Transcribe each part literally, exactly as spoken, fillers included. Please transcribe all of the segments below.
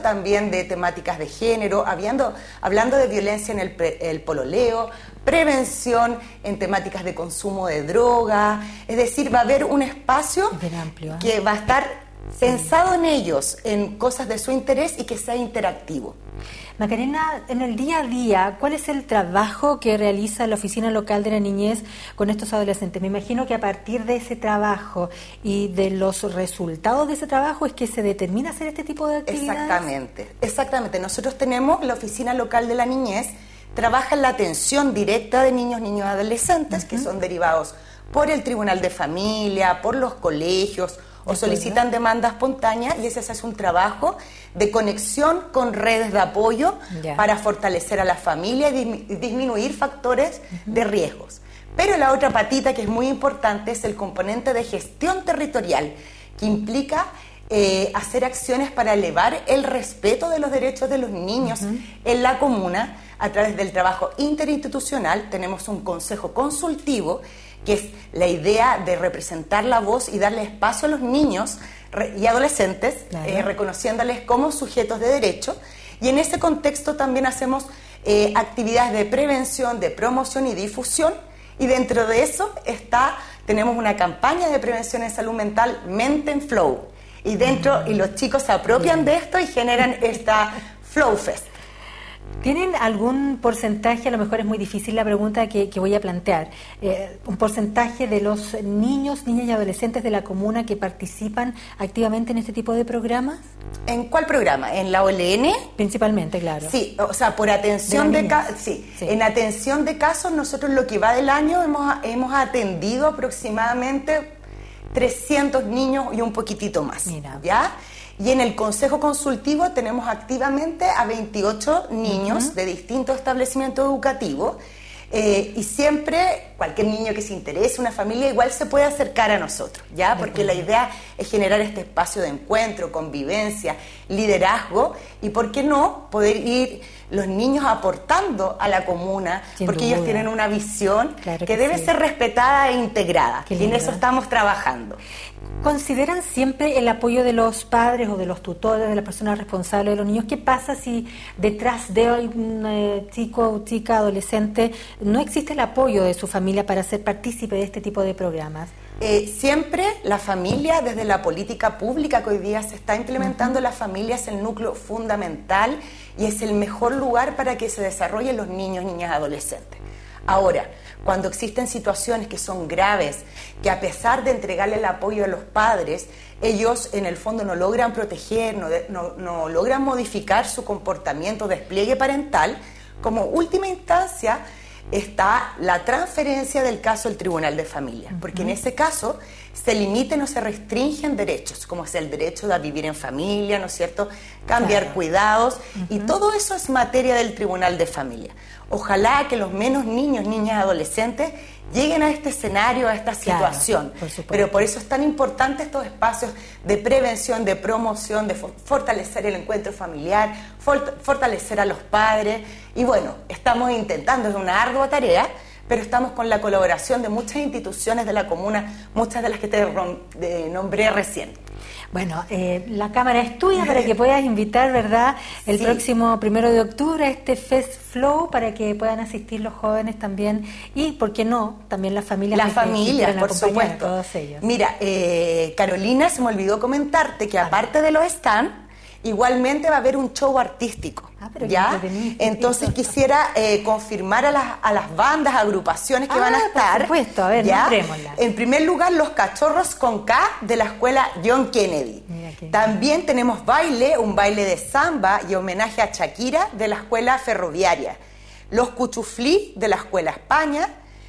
también de temáticas de género, hablando, hablando de violencia en el, pre, el pololeo, prevención en temáticas de consumo de droga, es decir, va a haber un espacio amplio, ¿eh? que va a estar pensado en ellos, en cosas de su interés y que sea interactivo. Macarena, en el día a día, ¿cuál es el trabajo que realiza la Oficina Local de la Niñez con estos adolescentes? Me imagino que a partir de ese trabajo y de los resultados de ese trabajo es que se determina hacer este tipo de actividades. Exactamente, exactamente. Nosotros tenemos la Oficina Local de la Niñez, trabaja en la atención directa de niños, niños y adolescentes, uh-huh, que son derivados por el Tribunal de Familia, por los colegios, o solicitan demanda espontánea, y ese es un trabajo de conexión con redes de apoyo yeah. para fortalecer a la familia y disminuir factores uh-huh. de riesgos. Pero la otra patita que es muy importante es el componente de gestión territorial, que implica eh, hacer acciones para elevar el respeto de los derechos de los niños uh-huh. en la comuna. A través del trabajo interinstitucional tenemos un consejo consultivo, que es la idea de representar la voz y darle espacio a los niños y adolescentes, claro. eh, reconociéndoles como sujetos de derecho. Y en ese contexto también hacemos eh, actividades de prevención, de promoción y difusión. Y dentro de eso está, tenemos una campaña de prevención en salud mental, Mente en Flow. Y dentro, mm. y los chicos se apropian Bien. de esto y generan esta Flow Fest. ¿Tienen algún porcentaje, a lo mejor es muy difícil la pregunta que, que voy a plantear, eh, un porcentaje de los niños, niñas y adolescentes de la comuna que participan activamente en este tipo de programas? ¿En cuál programa? ¿En la O L N? Principalmente, claro. Sí, o sea, por atención de, de casos, sí. sí. En atención de casos, nosotros lo que va del año hemos, hemos atendido aproximadamente trescientos niños y un poquitito más. Mira. ¿Ya? Y en el Consejo Consultivo tenemos activamente a veintiocho niños uh-huh. de distintos establecimientos educativos, eh, y siempre cualquier niño que se interese, una familia, igual se puede acercar a nosotros, ¿ya? Porque la idea es generar este espacio de encuentro, convivencia, liderazgo, y ¿por qué no poder ir los niños aportando a la comuna? Sin porque duda. Ellos tienen una visión claro que, que debe sí. ser respetada e integrada, y en eso estamos trabajando. ¿Consideran siempre el apoyo de los padres o de los tutores, de las personas responsables de los niños? ¿Qué pasa si detrás de un eh, chico o chica adolescente no existe el apoyo de su familia para ser partícipe de este tipo de programas? Eh, siempre la familia, desde la política pública que hoy día se está implementando, uh-huh. la familia es el núcleo fundamental y es el mejor lugar para que se desarrollen los niños, niñas, adolescentes. Ahora, cuando existen situaciones que son graves, que a pesar de entregarle el apoyo a los padres, ellos en el fondo no logran proteger, no, no, no logran modificar su comportamiento, despliegue parental, como última instancia está la transferencia del caso al Tribunal de Familia, porque uh-huh. en ese caso se limiten o se restringen derechos, como es el derecho a vivir en familia, ¿no es cierto?, cambiar claro. cuidados, uh-huh. y todo eso es materia del Tribunal de Familia. Ojalá que los menos niños, niñas, adolescentes lleguen a este escenario, a esta situación. Claro, por Pero por eso es tan importante estos espacios de prevención, de promoción, de fortalecer el encuentro familiar, fortalecer a los padres. Y bueno, estamos intentando, es una ardua tarea, pero estamos con la colaboración de muchas instituciones de la comuna, muchas de las que te de nombré recién. Bueno, eh, la cámara es tuya para que puedas invitar, ¿verdad?, el sí. próximo primero de octubre a este Fest Flow, para que puedan asistir los jóvenes también y, ¿por qué no?, también las familias. Las familias, por supuesto. Todos ellos. Mira, eh, Carolina, se me olvidó comentarte que aparte de los stands, igualmente va a haber un show artístico. Ah, pero ¿ya? Entonces quisiera eh, confirmar a las, a las bandas, agrupaciones que ah, van a estar. Por supuesto, a ver, nombrémoslas. En primer lugar, los Cachorros con K de la escuela John Kennedy. También tenemos baile, un baile de samba y homenaje a Shakira de la escuela Ferroviaria. Los Cuchuflí de la escuela España,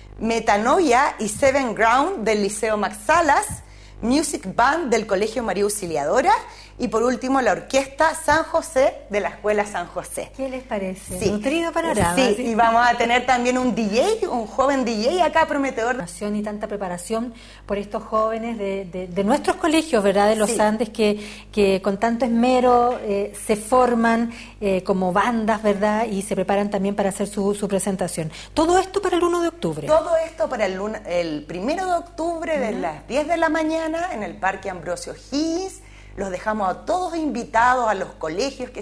Metanoia y Seven Ground del Liceo Max Salas, Music Band del Colegio María Auxiliadora y por último la Orquesta San José de la Escuela San José. ¿Qué les parece? Sí. Nutrido panorama. Sí, ¿sí? Y vamos a tener también un D J, un joven D J acá prometedor. Y tanta preparación por estos jóvenes de, de, de nuestros colegios, ¿verdad?, de los sí. Andes, que, que con tanto esmero eh, se forman eh, como bandas, ¿verdad?, y se preparan también para hacer su, su presentación. Todo esto para el uno de octubre. Todo esto para el, el primero de octubre de uh-huh. las diez de la mañana en el Parque Ambrosio Higgins. Los dejamos a todos invitados, a los colegios que